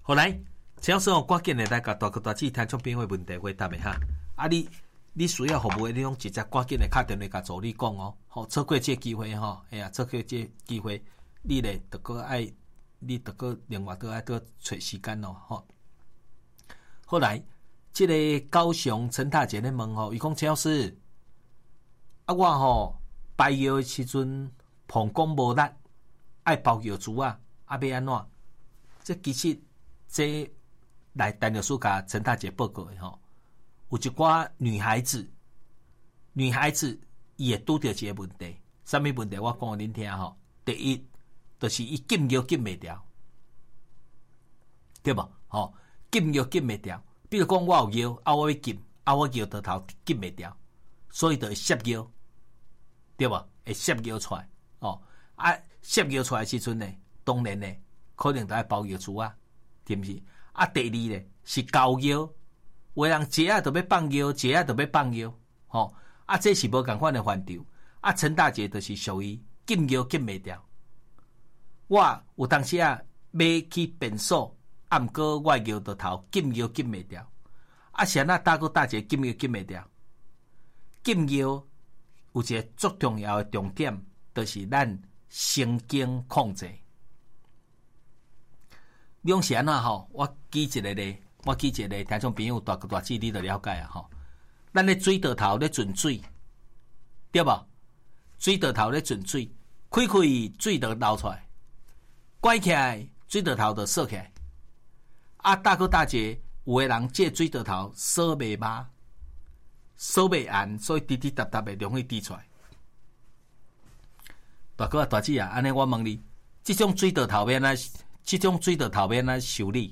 后来，只要是赶紧的来甲大哥大姐听众朋友的问题回答的哈。啊，你需要服务的，你拢直接赶紧的打电话甲助理讲哦。好，错过这机会吼，哎呀，错过这机会，你咧得个爱，你得个另外都爱都找时间咯，吼。后来，这个高雄陈大姐咧问吼，伊讲陈老师，啊我吼排药的时阵膀胱无力，爱包药珠啊，啊要安怎？这其实这来陈老师甲陈大姐报告的吼。有一寡女孩子伊会拄着一个问题，什么问题？我讲互恁听吼。第一，就是伊禁药禁袂掉，对无？吼，禁药禁袂掉。比如讲，我有药，啊，我要禁，啊，我药到头禁袂掉，所以就会摄药，对无？会摄药出来，哦，啊，摄药出来时阵呢，当然呢，可能就爱包药珠啊，是毋是？啊，第二呢是交药。有的人一下就要放药，一下就要放药，吼啊，这是无共款的范畴。啊，陈大姐就是属于禁药禁袂掉。我有当时啊，要去诊所，啊，毋过我药到头禁药禁袂掉。啊，是安那大哥大姐禁药禁袂掉。禁药有一个最重要的重点，就是咱神经控制。用是安那吼，我举一个例。我记一个听众朋友大哥大姐，你就了解啊吼。咱咧水道头咧存水，对无？水道头咧存水，开水就流出来，关起来水道头就锁起来。啊，大哥大姐，有个人这水道头锁袂麻，锁袂严，所以滴滴答答的容易滴出来。大哥大姐啊，安尼我问你，这种水道头要安修理？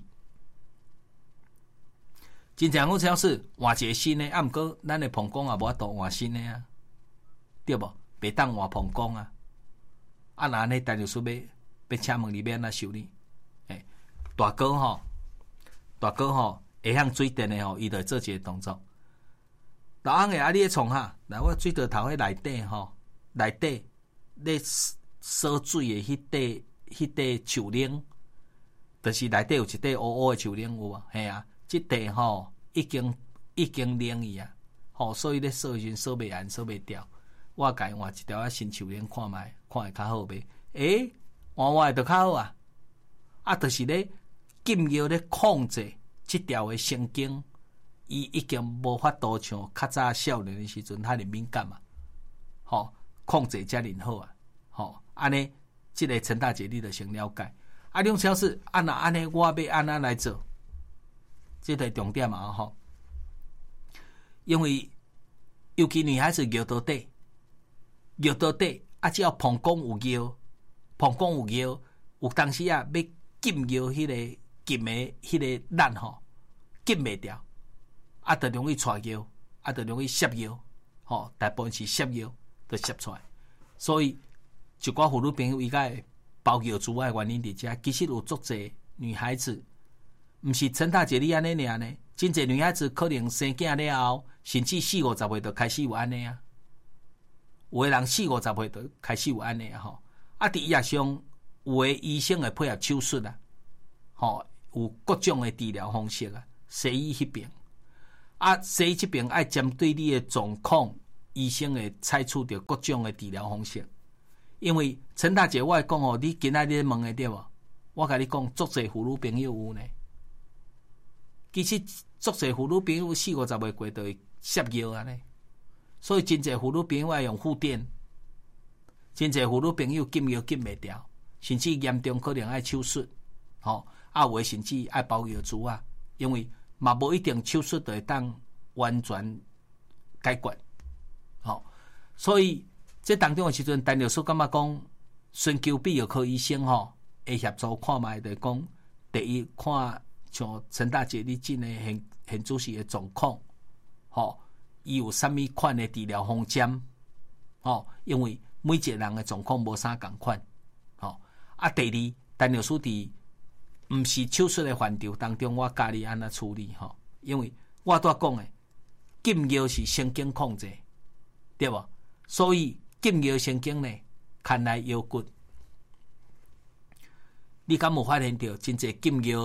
真正好像是换一个新的，啊，毋过咱的膀胱也无法度换新的啊，对无？袂当换膀胱啊！啊，那安尼陈律师要请问你要安怎修理？大哥吼，会向水电的吼，伊就做一个动作。老翁诶，啊，你咧创哈？来，我水道头迄内底吼，内底咧锁水的迄块树冷，就是内底有一块乌乌的树冷有无？嘿啊！这地吼已经冷去啊，吼，所以咧锁时阵锁袂严，锁袂掉。我甲伊换一条啊新树帘看卖，看会较好袂？换会就较好啊。啊，就是咧禁药咧控制这条的神经，伊已经无法度像较早少年的时阵遐尼敏感啊。吼，控制遮尔好啊。吼，安尼，这个陈大姐你就先了解。啊，两小时啊，那安尼我要安怎来做？这个重点嘛吼，因为尤其女孩子尿道底，啊，只要膀胱有尿，有当时啊要禁尿迄个禁的迄个力吼，禁袂掉，啊，就容易带尿，啊，就容易摄尿，吼，大部分是摄尿，就摄出来。所以，一寡妇女朋友伊个包尿珠的原因伫遮，其实有足侪女孩子。毋是陈大姐你安尼尔呢？真侪女孩子可能生囝了后，甚至40-50岁就开始有安尼啊。有的人40-50岁就开始有安尼啊吼。啊，伫医学上，有的医生会配合手术啊，吼，有各种的治疗方式啊。西医迄边，啊，西医这边爱针对你的状况，医生会采取着各种的治疗方式。因为陈大姐，我会讲哦，你今仔日问的对无？我甲你讲，足侪妇女朋友有呢。其实足侪妇女朋友40-50岁过就会摄药安尼，所以真侪妇女朋友爱用护垫，真侪妇女朋友禁药禁袂掉，甚至严重可能爱手术，吼，啊有诶甚至爱包药珠啊，因为嘛无一定手术就会当完全解决，吼，所以这当中诶时阵，陈律师感觉讲，寻求必要科医生吼，会协助看卖就讲，第一看。像陈大姐你真诶现主席诶状况，吼，伊有啥物款诶治疗方针，吼，因为每一个人诶状况无啥共款，吼。啊，第二，陈律师伫毋是手术诶范畴当中，我教你安怎处理吼，因为我拄讲诶，禁药是神经控制，对无？所以禁药神经呢，牵来腰骨。你敢有发现到真侪禁药？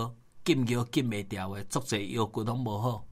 禁药禁袂掉的，足侪腰骨拢无好。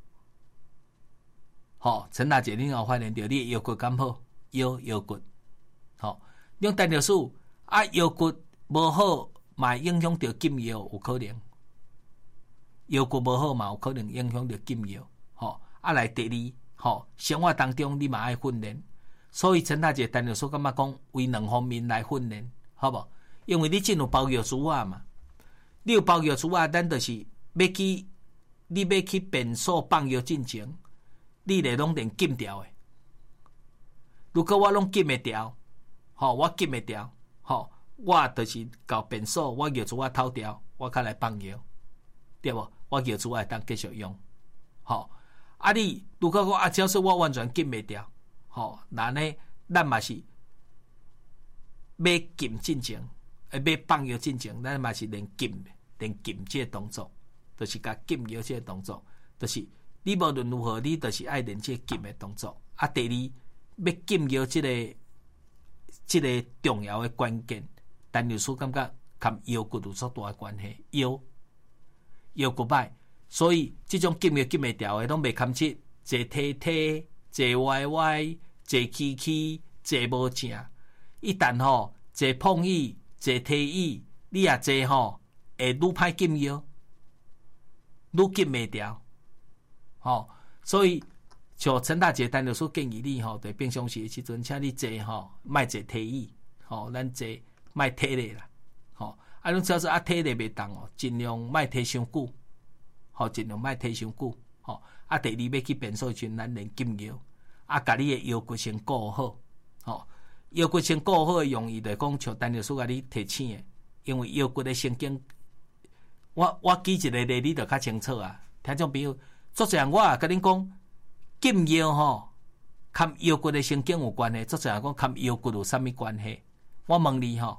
吼，陈大姐，你有发现到你腰骨敢好？腰骨，吼，用单尿素啊，腰骨无好，嘛影响到禁药有可能。腰骨无好嘛，有可能影响到禁药。吼，啊来第二，吼，生活当中你嘛爱训练。所以陈大姐单尿素感觉讲为两方面来训练，好无？因为你真有包药珠啊嘛，你有包药珠啊，咱就是你要去便所放药进前，你得拢连禁掉的。如果我拢禁会掉，吼，我禁会掉，吼，我就是到便所，我药珠啊偷掉，我才来放药，对无？我药珠会当继续用，吼。啊你如果讲假使我完全禁袂掉，吼，那呢，咱嘛是要禁进前。要放药进前，咱嘛是连禁这个动作，就是甲禁药这个动作，就是你无论如何，你就是爱练这个禁的动作。啊，第二，要禁药这个重要的关键，单尿素感觉跟腰骨有足大的关系，腰骨歹，所以这种禁药禁袂掉的，拢袂堪切，坐体，坐歪，坐起，坐无正，一旦吼坐碰椅。坐梯椅，你也坐吼，会愈歹禁药，愈禁袂掉，吼。所以像陈大姐单尿素建议你吼，在平常时的时阵，请你坐吼，莫坐梯椅，吼，咱坐莫体咧啦，吼。啊，侬只要是体咧袂动哦，尽量莫体伤久，吼，尽量莫体伤久，吼。啊，第二要去便所时，咱练禁药，啊，甲你的腰骨先顾好，吼。腰骨先顾好的用意，就是讲像单尿素甲你提醒的，因为腰骨的神经，我举一个例，你就较清楚啊。听众朋友，作者我也甲恁讲，禁药吼，跟腰骨的神经有关系。作者讲，跟腰骨有啥物关系？我问你吼，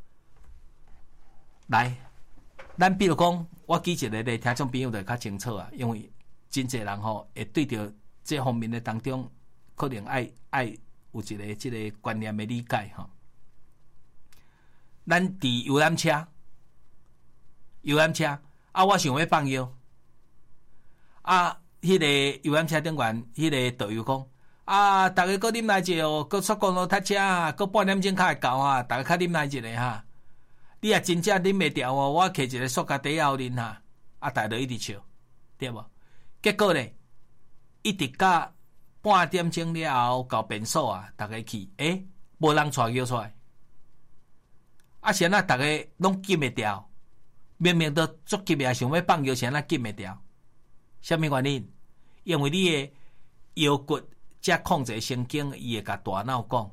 来，咱比如讲，我举一个例，听众朋友就较清楚啊。因为真侪人吼，会对着这方面的当中，可能爱。有一个这个观念的理解吼，咱伫游览车啊，我想要放药啊，迄个游览车顶悬，迄个导游讲啊，大家搁啉来一个哦，搁出公路塞车啊，搁半点钟才会到啊，大家较啉来一个哈。你若真正啉袂掉哦，我摕一个塑胶袋后啉哈，啊，大家就一直笑，对无？结果咧，一直到半点钟了后到便所啊，大家去，无人带药出来，啊，是安那大家拢禁袂掉，明明都足急的，想要放药，是安那禁袂掉，什么原因？因为你的腰骨才控制神经，伊会甲大脑讲，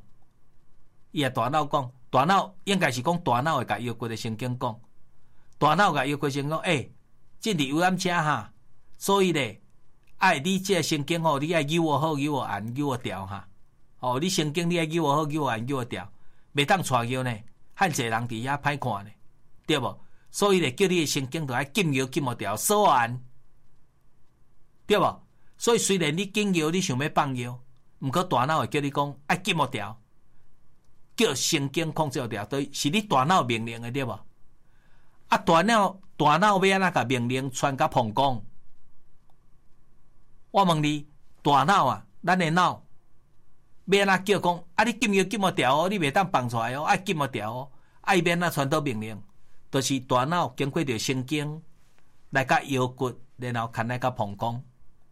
大脑应该是讲大脑会甲腰骨的神经讲，大脑甲腰骨神经讲，这伫游览车哈，所以咧。你这个神经吼，你爱扭好，扭按，扭调哈。哦，你神经你爱扭好，扭按，扭调，袂当带药呢，汉侪人伫遐歹看呢，对无？所以咧，叫你的神经就爱禁药禁无调，锁按，对无？所以虽然你禁药，你想要放药，毋过大脑会叫你讲爱禁无调，叫神经控制调，是你大脑命令的，对无？啊，大脑要安怎甲命令传甲膀胱？我问你，大脑啊，咱的脑要安怎叫讲？啊，你禁药禁无掉哦，你袂当放出来哦，爱禁无掉哦，爱要安怎传导命令？就是大脑经过着神经来甲腰骨，然后牵来甲膀胱。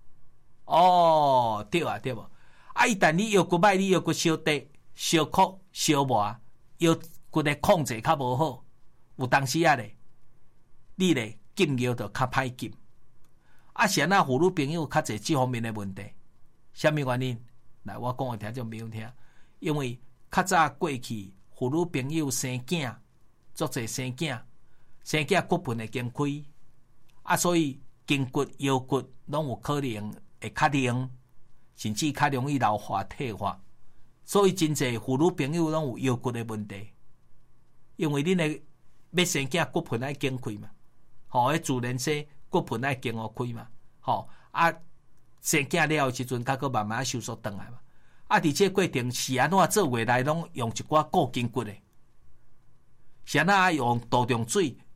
哦，对啊，对无？啊，一旦你腰骨歹，你腰骨小低、小曲、小磨，腰骨的控制较无好，有当时啊咧，你咧禁药就较歹禁。啊，是安那妇女朋友较侪这方面的问题，什么原因？来，我讲互听众朋友听，因为较早过去妇女朋友生囝，足侪生囝骨盆会经开，啊，所以筋骨、腰骨拢有可能会较硬，甚至较容易老化退化，所以真侪妇女朋友拢有腰骨的问题，因为恁的要生囝骨盆爱经开嘛，吼，迄自然生。骨盆爱经互开嘛，吼啊，生囝了后时阵，较个慢慢收缩转来嘛。啊，伫这过程是安怎做未来拢用一寡固筋骨的，是安那用倒重水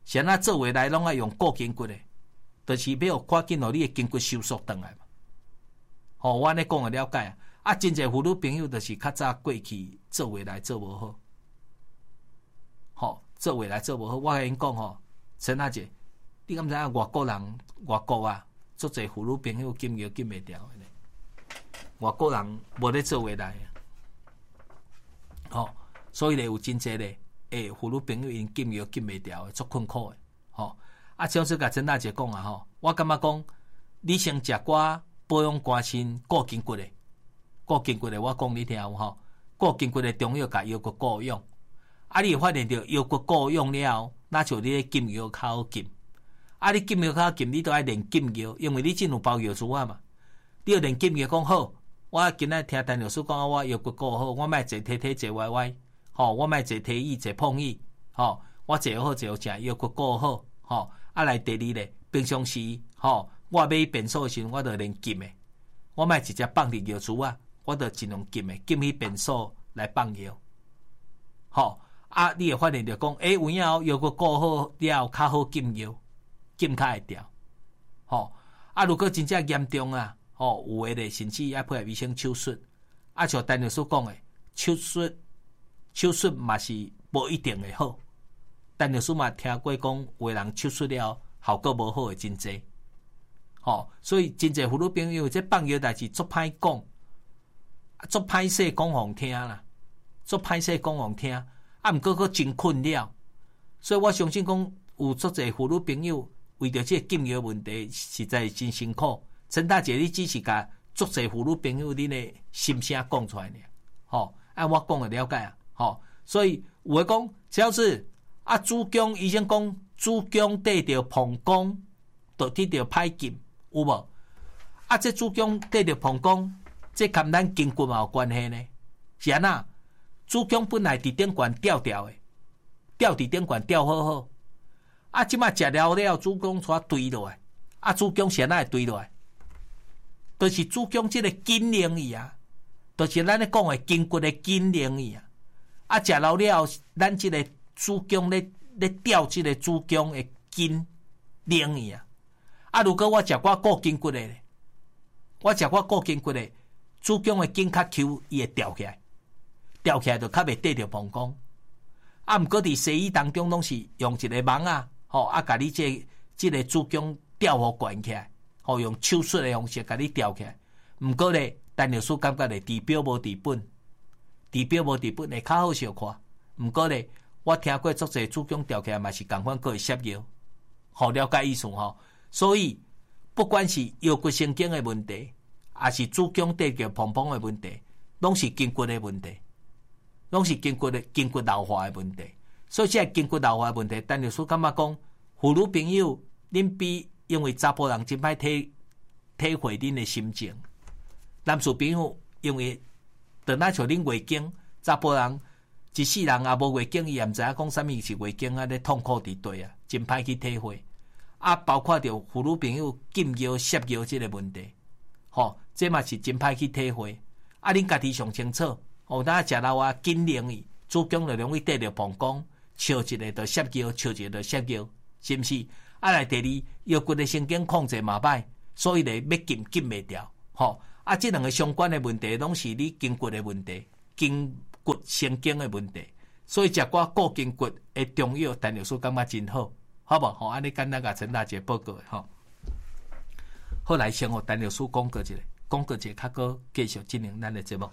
是安怎做回来拢爱用固筋骨的，就是要赶紧互你的筋骨收缩转来嘛。吼，我安尼讲的了解啊。啊，真侪妇女朋友就是较早过去做回来做无好，吼，做回来做无好。我甲因讲吼，陈大姐，你敢知影外国啊，足侪妇女朋友禁药禁袂掉的呢。外国人无咧做回来啊，吼，所以咧有真侪咧，妇女朋友因禁药禁袂掉的，足困苦的，吼。啊，像说甲陈大姐讲啊，吼，我感觉讲，你先食寡保养肝肾、固筋骨的。固筋骨的，我讲你听有吼，固筋骨的中药甲腰骨固用，啊，你会发现着腰骨固用了后，那像你咧禁药较好禁，啊，你禁药较好禁，你都爱练禁药，因为你真有包药珠啊嘛，你要练禁药讲好，我今仔听陈老师讲我腰骨固好，我莫坐体体坐歪歪，吼，我莫坐体椅坐碰椅，吼，我坐好坐好食腰骨固好，吼，啊来第二咧，平常时吼，我买便所时我就练禁的，我莫直接放入药珠啊。我就尽量禁的，禁去便所来放药。吼，啊，你会发现着讲，有影后药骨固好了，较好禁药，禁较会掉。吼，啊，如果真正严重啊，吼，有诶咧，甚至要配合医生手术。啊，像陈律师讲诶，手术嘛是无一定会好。陈律师嘛听过讲，有人手术了效果无好诶真济。吼，所以真济妇女朋友这放药代志足歹讲。足歹势讲互听啦，足歹势讲互听，啊，毋过佫真困扰，所以我相信讲有足侪妇女朋友为着这禁药问题，实在真辛苦。陈大姐，你只是甲足侪妇女朋友恁的心声讲出来呢，吼，按我讲的了解啊，吼，所以有诶讲，只要是啊，子宫医生讲子宫得着膀胱，就得着歹禁，有无？啊，这子宫得着膀胱。这跟咱筋骨嘛有关系呢，是安那？子宫本来伫顶悬吊吊的，吊伫顶悬吊好好，啊，即马食了了，子宫煞堆落来，啊，子宫是安那会堆落来？就是子宫即个筋灵去啊，就是咱咧讲的筋骨的筋灵去啊，啊，食了了，咱即个子宫咧吊即个子宫的筋灵去啊，啊，如果我食寡固筋骨的咧，我食寡固筋骨的。子宫的筋较 Q， 伊会吊起来，吊起来就较袂缀着膀胱。啊，毋过伫西医当中拢是用一个网啊，吼啊，甲你即个子宫吊互悬起来，吼用手术的方式甲你吊起来。毋过咧，陈律师感觉咧，治标无治本，治标无治本会较好小看。毋过咧，我听过足侪子宫吊起来嘛是共款，佫会摄药，好了解意思吼。所以不管是腰骨神经的问题。也是子宫得着膀胱的问题，拢是筋骨的问题，拢是筋骨老化的问题。所以这筋骨老化的问题，陈律师感觉讲，妇女朋友恁比因为查甫人真歹体会恁的心情，男士朋友因为等那像恁月经，查甫人一世人也无月经，伊也毋知影讲啥物是月经啊，咧痛苦伫对啊，真歹去体会。啊，包括着妇女朋友禁药、摄药这个问题。吼，这嘛是真歹去体会。啊，恁家己上清楚。吼，咱食老啊，紧灵去，子宫就容易得着膀胱，笑一个就摄药，笑一个就摄药，是毋是？啊，来第二，腰骨的神经控制嘛歹，所以咧要禁袂掉。吼，啊，这两个相关的问题，拢是你筋骨的问题，筋骨神经的问题。所以食寡固筋骨的中药，陈律师感觉真好，好无？吼，安尼简单甲陈大姐报告的吼。后来先互陈律师讲过一个，较搁继续进行咱的节目。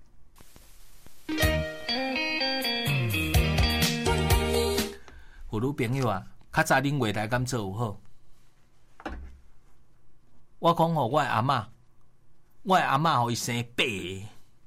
妇女朋友啊，较早恁未来敢做有好？我讲吼，我的阿嬷互伊生8个，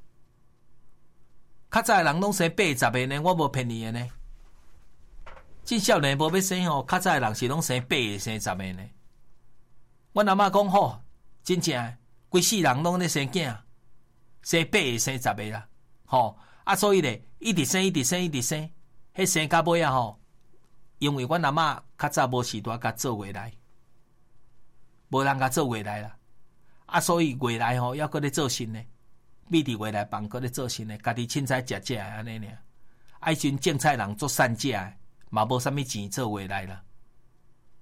较早的人拢生8、10个呢，我无骗你的呢。真少年无要生吼，较早的人是拢生8个、生10个呢。阮阿嬷讲吼，真正规世人拢咧生囝，生8个、生10个啦，吼啊，所以咧一直生，迄生到尾啊吼，因为阮阿嬷较早无时代甲做月来，无人甲做月来啦，啊，所以月来吼要搁咧做新诶，秘伫月来房搁咧做新诶，家己凊彩食安尼尔，啊，迄阵种菜人做善食诶，嘛无啥物钱做月来啦，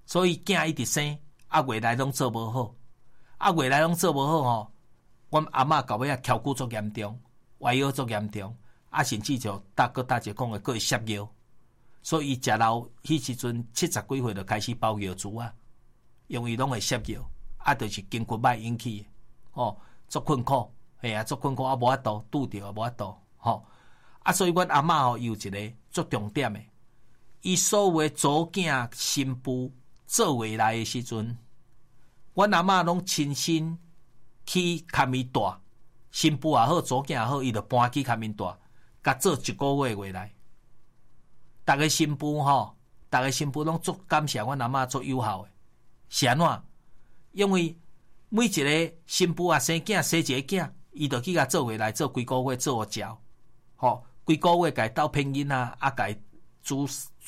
所以囝一直生，未来拢做无好，未来拢做无好吼。阮阿嬷到尾啊，翘骨足严重，歪腰足严重，甚至就大姐讲的，佫会摄药。所以伊食老迄时阵70几岁就开始包药珠啊，因为拢会摄药，就是筋骨歹引起的，足困苦，足困苦，无法度拄着无法度，所以阮阿嬷有一个足重点的，伊所有的祖囝新妇做回来的时阵，阮阿嬷拢亲身去卡面大，新妇也好，祖囝也好，伊就搬去卡面大，甲做1个月回来。逐个新妇拢足感谢阮阿嬷足友好的，是安怎？因为每一个新妇生囝生一个囝，伊就去甲做回来，做几个月做互食，几个月甲伊斗偏囡仔，甲伊煮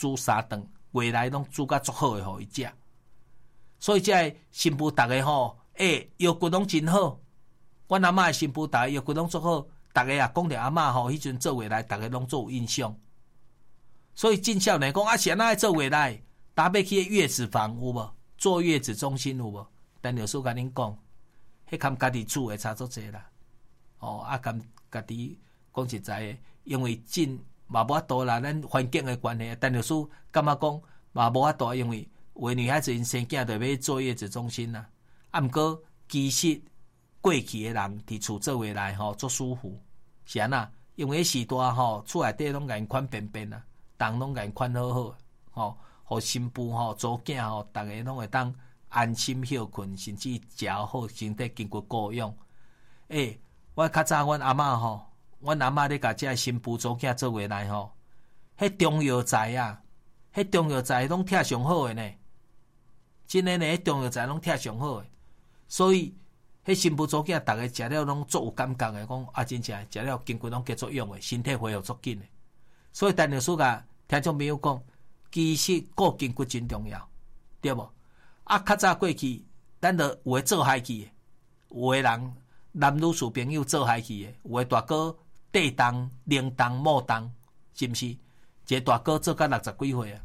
3顿，回来拢煮甲足好的，互伊食。所以这个新妇逐个腰骨拢真好。阮阿嬷的新妇逐个腰骨拢足好，逐个也讲着阿嬷迄阵做回来，逐个拢足有印象。所以进少年讲是安怎做回来？搭要去月子房有无？坐月子中心有无？陈老师甲恁讲，迄堪家己煮的差足济啦。堪家己讲实在的，因为进嘛无法度啦，咱环境的关系。陈老师感觉讲嘛无法度，因为有的女孩子因生囝就要坐月子中心啦。毋过其实过去的人伫厝做回来足舒服，是安那？因为时代厝内底拢甲因款便便啦。人拢甲因款好好，互新妇祖囝逐个拢会当安心休困，甚至食好，身体经过顾养。我较早阮阿嬷咧甲遮新妇祖囝做回来迄中药材啊，迄中药材拢拆上好诶呢。真诶呢，迄中药材拢拆上好诶，所以迄新妇祖囝逐个食了拢足有感觉诶，讲真正食了筋骨拢加作用诶，身体恢复足紧诶。所以陈老师甲听众朋友讲，其实顾筋骨真重要，对无？较早过去，咱就有诶做海去诶，有诶人男女士朋友做海去诶，有诶大哥地动、灵动、木动，是毋是？一个大哥做到60几岁啊，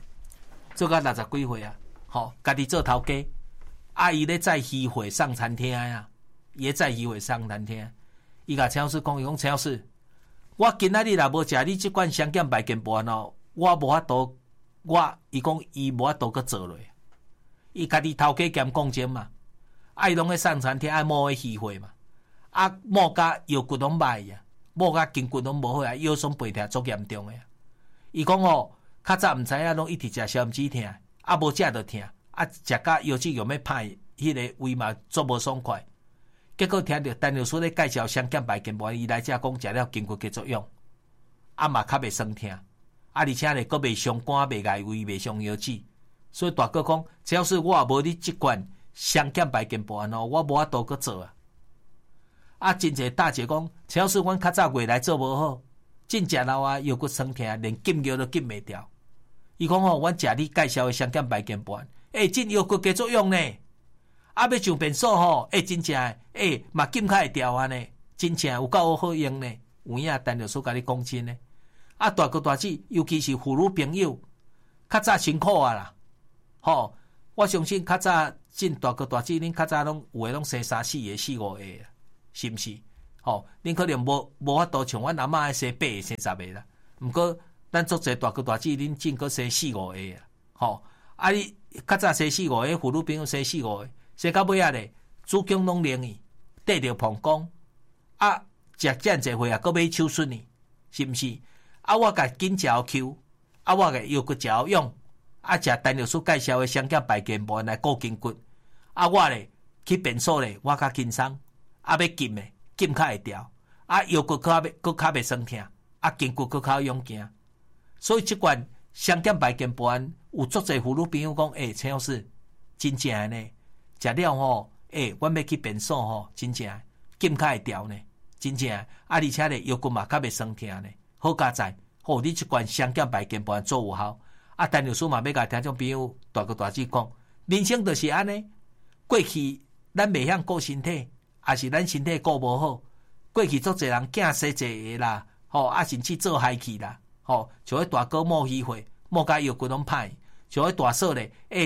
家己做头家，伊咧载鱼货上餐厅啊，伊咧载鱼货上餐厅，伊甲陈老师讲，伊讲陈老师。我今仔日若无食你即款香煎白根饭我无法度，伊讲伊无法度去做落。伊家己头家兼讲真嘛，伊拢去上餐厅，摸迄鱼货嘛，摸甲腰骨拢歹啊，摸甲筋骨拢无好啊，腰酸背痛足严重诶。伊讲较早毋知影，拢一直食消炎止痛，无食就痛，食甲腰子用要歹，迄个胃嘛足无爽快。结果听到陈老师咧介绍香煎白根饭，伊来遮讲食了筋骨加作用，嘛较袂酸痛，而且咧佫袂伤肝、袂碍胃、袂伤腰子。所以大哥讲，只要是我也无你即款香煎白根饭我无法度佫做啊。真侪大姐讲，只要是阮较早月来做无好，真食老腰骨酸痛，连禁药都禁袂掉。伊讲阮食你介绍的香煎白根饭，真腰骨加作用呢。要上便所真正嘛禁较会掉啊呢，真正有够好用呢。有影陈老师甲你讲真呢，大哥大姐，尤其是妇女朋友，较早辛苦啊啦，我相信较早进大哥大姐，恁较早拢有诶拢生3、4个、4、5个，是毋是？恁可能无法度像阮阿嬷生8个、生10个啦。毋过咱足侪大哥大姐，恁进个生4、5个啊。你较早生4、5个，妇女朋友生4、5个。生到尾咧，子宫拢灵去，得着膀胱，食遮济岁佫买手术呢，是毋是？我甲紧食好扣，我甲腰骨食好用，食陈老师介绍的香煎白根饭来顾筋骨，我咧去便所咧，我较轻松，要禁诶，禁较会掉，腰骨佫较袂酸痛，筋骨佫较勇行。所以即款香煎白根饭有足侪妇女朋友讲，陈老师真正诶呢。食了阮要去便所真正筋较会调呢，真正而且咧腰骨嘛较袂酸痛呢，好佳哉，你即款香煎白根饭做有效。陈老师嘛要甲听众朋友大哥大姐讲，人生就是安尼，过去咱袂晓顾身体，也是咱身体顾无好。过去足侪人囝生济个啦，甚至做害去啦，像迄大哥摸鱼货，摸甲腰骨拢歹，像迄大嫂咧，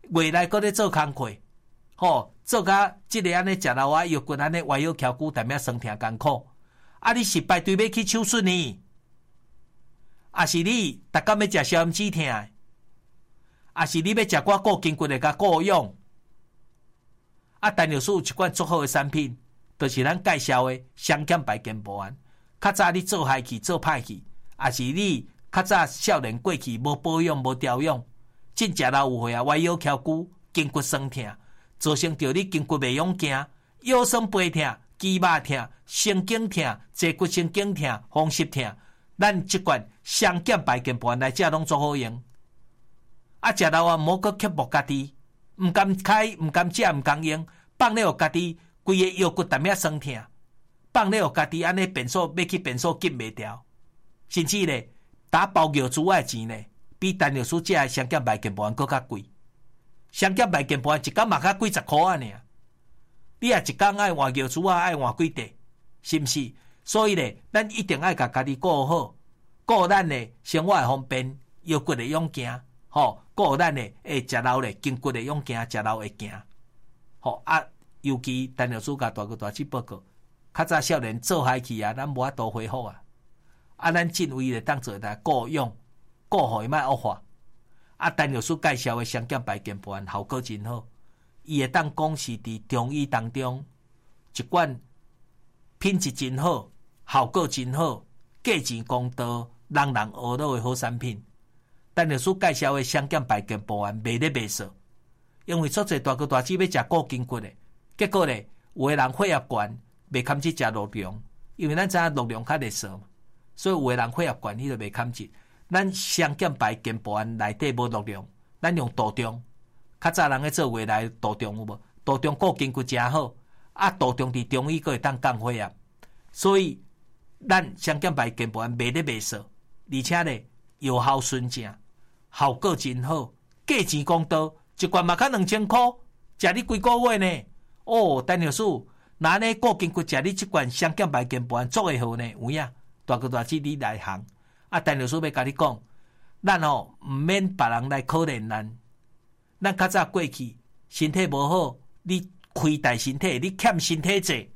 未来搁咧做工课，做甲即个安尼食老啊，腰骨安尼弯腰翘骨，淡仔酸痛艰苦。啊，你失败对要去手术呢？啊是你逐工要食消炎止痛的？啊是你要食我固筋骨的甲固用？啊，陈律师有一款足好的产品，就是咱介绍的双减白健保丸。较早你做害去做歹去，啊是你较早少年过去无保养无调养，真食老有岁啊，弯腰翘骨、筋骨酸痛，造成着你筋骨袂用行，腰酸背痛、肌肉痛、神经痛、坐骨神经痛、风湿痛。咱即款双减白健保丸来食拢足好用。啊，食老啊，毋好阁刻薄家己，毋甘开、毋甘食、毋甘用，放咧互家己规个腰骨淡仔酸痛。放咧互家己安尼便所要去便所紧袂掉，甚至咧打包药珠的钱咧，比陈律师食的双减白健保丸搁较贵。双减白健保丸一工嘛较几十箍啊尔，你也一工爱换药珠啊，爱换几块，是毋是？所以咧，咱一定爱甲家己顾好，顾咱咧生活方便，腰骨会用行，顾咱咧食老咧筋骨会用行，食老会行。啊，尤其陈律师甲大哥大姐报告。较早少年做害去啊，咱无法度恢复啊！啊，咱尽为咧当做来顾用，顾互伊莫恶化。啊，陈律师介绍的双减白健保丸效果真好，伊会当讲是伫中医当中一款品质真好、效果真好、价钱公道、人人学到的好产品。陈律师介绍的双减白健保丸卖咧卖少，因为足侪大哥大姐要食固筋骨的，结果咧有的人血压悬。袂堪去食热量，因为咱知影热量较热少嘛，所以有个人血压悬，伊就袂堪去。咱双减白健保丸内底无热量，咱用杜仲。较早人咧做未来杜仲有无？杜仲固筋骨真好，啊杜仲伫中医佫会当降血压，所以咱双减白健保丸卖咧卖少，而且咧有效纯正，效果真好，价钱公道，一罐嘛较2000箍，食你几个月呢？哦，陈律师。那呢，固筋骨食你即罐双减白健保丸做会好呢？有影，大哥大姐你来行。啊，陈律师要甲你讲，咱毋免别人来可怜咱。咱较早过去身体无好，你亏待身体，你欠身体债。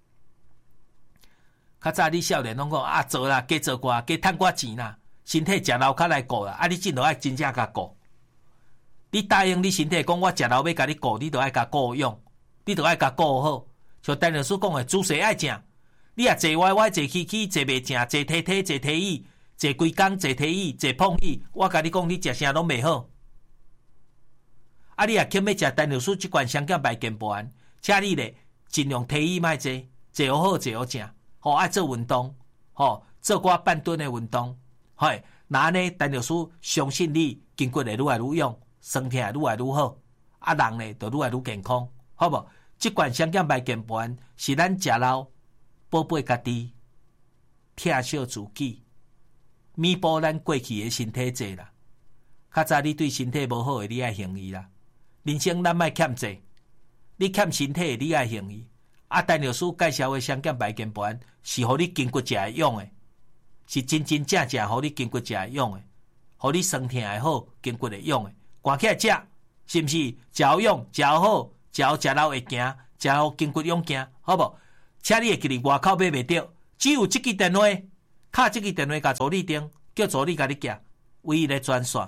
较早你少年拢讲啊，做啦，加做寡，加趁寡钱啦，身体食老较来顾啦。啊，你真着爱真正甲顾。你答应你身体讲，我食老要甲你顾，你着爱甲顾用，你着爱甲顾好。像陈律师讲的，姿势爱正，你也坐歪歪、坐起起、坐袂正、坐梯梯、坐梯椅、坐规工、坐梯椅、坐碰椅，我甲你讲，你食啥拢袂好。啊，你也欠要食陈律师即罐双减白健保丸，请你咧尽量梯椅莫坐，坐好坐好正，爱做运动，做寡半蹲的运动，那安尼陈律师相信你筋骨会愈来愈勇，身体会愈来愈好，啊人咧就愈来愈健康，好无？即罐双减白健保丸是咱食老宝贝家己，疼惜自己，弥补咱过去的身体债啦。较早你对身体无好的，你爱行医啦。人生咱莫欠债，你欠身体的，你爱行医。啊，陈律师介绍的双减白健保丸是互你筋骨食会用的，是真真正正互你筋骨食会用的，互你酸痛会好，筋骨会用的。赶起来食，是毋是？食好用，食好。食老会行，食老筋骨勇行，好无？请你会记伫外口买袂着，只有即支电话，敲即支电话甲助理订，叫助理甲你寄，唯一的专线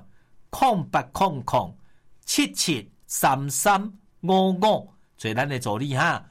0800773355，做咱的助理哈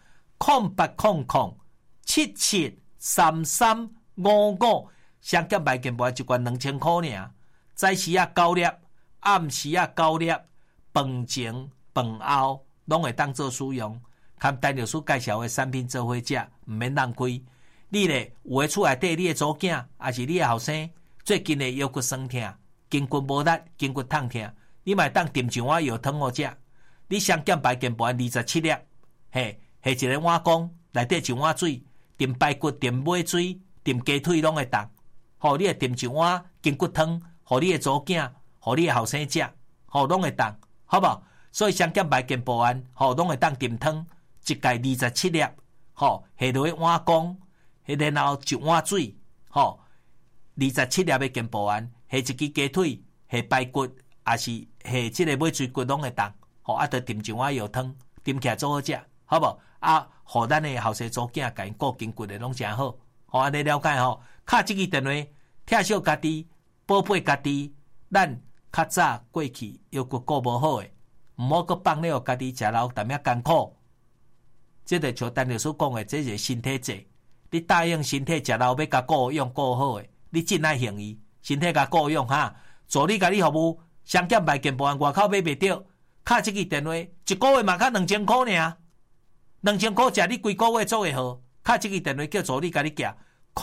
，0800773355，双减白健保丸一罐2000块尔，早时啊9粒，暗时啊9粒，饭前饭后。拢会当做使用，含陈律师介绍的产品做伙食，毋免浪费。你咧有诶厝内底，你诶祖囝，还是你诶后生，最近诶腰骨酸痛、筋骨无力、筋骨痛痛，你嘛当炖上碗药汤互食。你双减白健保丸27粒，下一个碗公内底一碗水，炖排骨、炖马水、炖鸡腿拢会当。你会炖一碗筋骨汤，互你诶祖囝，互你诶后生食，拢会当，好无？所以双减白健保丸，拢会当炖汤，一盖27粒，下落去碗公，然后一碗水，27粒的健保丸，下一支鸡腿，下排骨，也是下即个马水骨拢会当， 就炖一碗药汤，炖起来做好食，好无？互咱的后生祖囝甲因顾筋骨的拢诚好，安尼了解吼。敲即支电话，疼惜家己，宝贝家己，咱较早过去又顾无好诶，毋好阁放了家己食老淡仔艰苦。这就像陈律师讲的，这是身体债。你答应身体食老要甲顾用顾好诶，你真爱行伊，身体甲顾用哈，助理甲你服务，双减卖健保案外口买袂着，敲即支电话，一个月嘛较2000块尔，2000块食你规个月做会好。敲即支电话叫助理甲你寄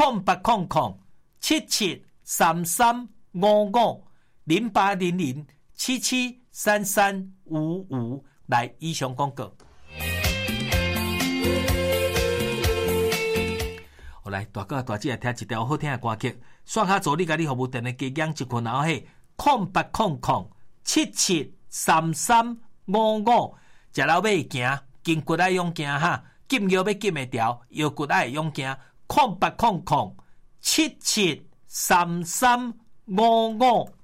08007733550800773355来以上广告。好来，大哥大姐来听一条好听的歌曲，刷卡助理甲你服务电话加养一群后嘿0800773355，食老尾行，筋骨爱用行哈，禁药要禁会调，腰骨爱用行0800773355。